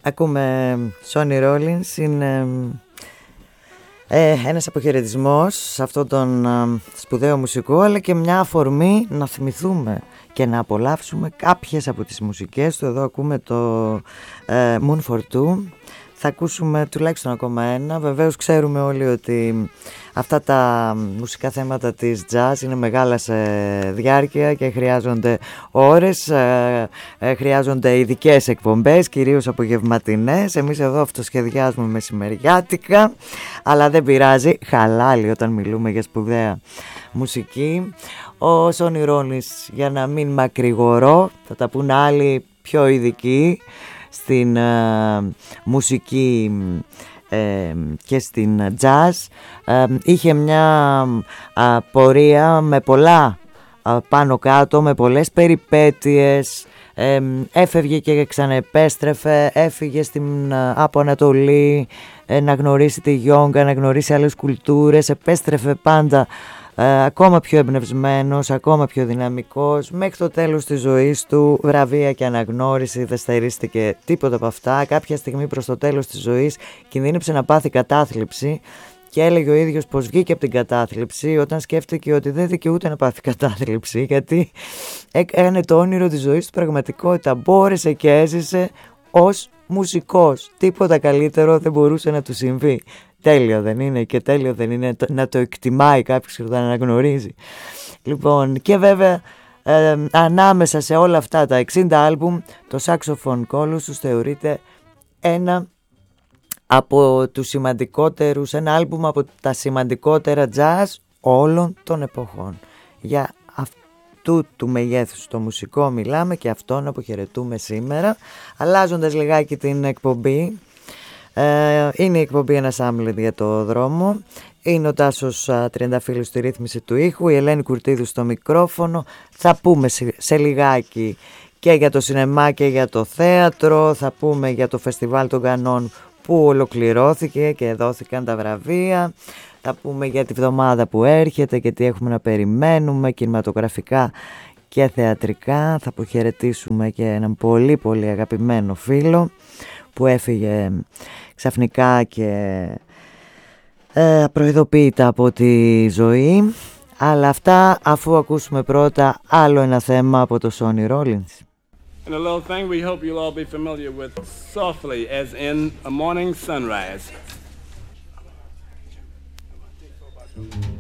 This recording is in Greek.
Ακούμε Sonny Rollins, είναι ένας αποχαιρετισμός σε αυτόν τον σπουδαίο μουσικό, αλλά και μια αφορμή να θυμηθούμε και να απολαύσουμε κάποιες από τις μουσικές του. Εδώ ακούμε το Moon for Two. Θα ακούσουμε τουλάχιστον ακόμα ένα. Βεβαίως ξέρουμε όλοι ότι αυτά τα μουσικά θέματα της jazz είναι μεγάλα σε διάρκεια και χρειάζονται ώρες, χρειάζονται ειδικές εκπομπές, κυρίως απογευματινές. Εμείς εδώ αυτοσχεδιάζουμε μεσημεριάτικα, αλλά δεν πειράζει, χαλάλι όταν μιλούμε για σπουδαία μουσική. Ο Sonny Rollins, για να μην μακρηγορώ, θα τα πούν άλλοι πιο ειδικοί στην μουσική και στην jazz, είχε μια πορεία με πολλά πάνω κάτω, με πολλές περιπέτειες, έφευγε και ξαναεπέστρεφε, έφυγε από Ανατολή να γνωρίσει τη γιόγκα, να γνωρίσει άλλες κουλτούρες, επέστρεφε πάντα ακόμα πιο εμπνευσμένος, ακόμα πιο δυναμικός, μέχρι το τέλος της ζωής του. Βραβεία και αναγνώριση, δεν στερίστηκε τίποτα από αυτά. Κάποια στιγμή προς το τέλος της ζωής κινδύνεψε να πάθει κατάθλιψη και έλεγε ο ίδιος πως βγήκε από την κατάθλιψη όταν σκέφτηκε ότι δεν δικαιούται να πάθει κατάθλιψη, γιατί έκανε το όνειρο της ζωής του πραγματικότητα. Μπόρεσε και έζησε ως μουσικός. Τίποτα καλύτερο δεν μπορούσε να του συμβεί. Τέλειο δεν είναι? Και τέλειο δεν είναι να το εκτιμάει κάποιος και να το αναγνωρίζει? Λοιπόν, και βέβαια ανάμεσα σε όλα αυτά τα 60 άλμπουμ, το Saxophone Colossus θεωρείται ένα από τους σημαντικότερους, ένα άλμπουμ από τα σημαντικότερα jazz όλων των εποχών. Για αυτού του μεγέθους το μουσικό μιλάμε και αυτόν αποχαιρετούμε σήμερα, αλλάζοντας λιγάκι την εκπομπή. Είναι η εκπομπή «Ένας Άμλετ για το δρόμο». Είναι ο Τάσος Τριανταφύλλου στη ρύθμιση του ήχου, η Ελένη Κουρτίδου στο μικρόφωνο. Θα πούμε σε λιγάκι και για το σινεμά και για το θέατρο. Θα πούμε για το Φεστιβάλ των Κανών που ολοκληρώθηκε και δόθηκαν τα βραβεία. Θα πούμε για τη βδομάδα που έρχεται και τι έχουμε να περιμένουμε κινηματογραφικά και θεατρικά. Θα αποχαιρετήσουμε και έναν πολύ πολύ αγαπημένο φίλο που έφυγε ξαφνικά και προειδοποίητα από τη ζωή. Αλλά αυτά αφού ακούσουμε πρώτα άλλο ένα θέμα από το Sonny Rollins. And a little thing we hope you'll all be familiar with, softly as in a morning sunrise.